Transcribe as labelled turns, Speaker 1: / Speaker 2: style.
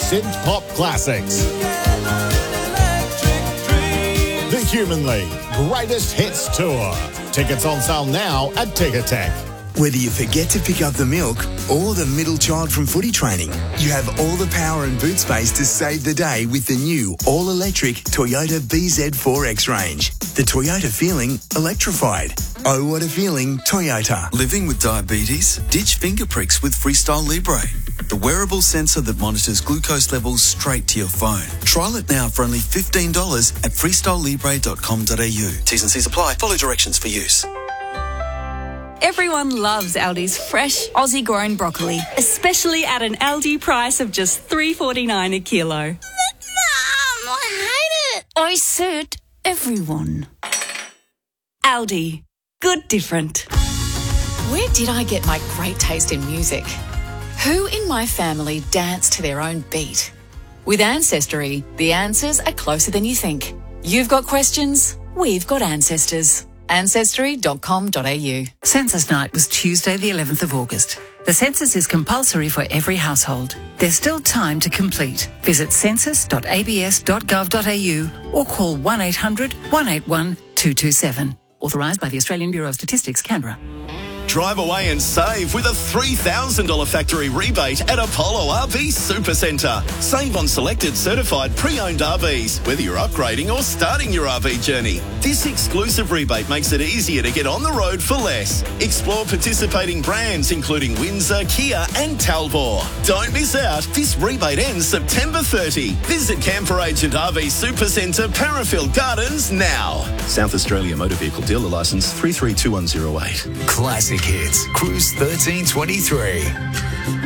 Speaker 1: synth pop classics. The Human League Greatest Hits Tour. Tickets on sale now at Ticketek.
Speaker 2: Whether you forget to pick up the milk or the middle child from footy training, you have all the power and boot space to save the day with the new all-electric Toyota BZ4X range. The Toyota feeling electrified. Oh, what a feeling, Toyota.
Speaker 3: Living with diabetes? Ditch finger pricks with Freestyle Libre, the wearable sensor that monitors glucose levels straight to your phone. Trial it now for only $15 at freestylelibre.com.au. T's and C's apply. Follow directions for use.
Speaker 4: Everyone loves Aldi's fresh, Aussie-grown broccoli, especially at an Aldi price of just $3.49 a kilo.
Speaker 5: But, Mum, I hate it.
Speaker 4: I said everyone. Aldi. Good different.
Speaker 6: Where did I get my great taste in music? Who in my family danced to their own beat? With Ancestry, the answers are closer than you think. You've got questions, we've got ancestors. Ancestry.com.au.
Speaker 7: Census night was Tuesday the 11th of August. The census is compulsory for every household. There's still time to complete. Visit census.abs.gov.au or call 1800 181 227. Authorised by the Australian Bureau of Statistics, Canberra.
Speaker 8: Drive away and save with a $3,000 factory rebate at Apollo RV Supercentre. Save on selected certified pre-owned RVs, whether you're upgrading or starting your RV journey. This exclusive rebate makes it easier to get on the road for less. Explore participating brands including Windsor, Kia and Talbot. Don't miss out. This rebate ends September 30. Visit Camper Agent RV Supercentre, Parafield Gardens now.
Speaker 9: South Australia Motor Vehicle Dealer Licence 332108.
Speaker 10: Classic Hits, Cruise 1323.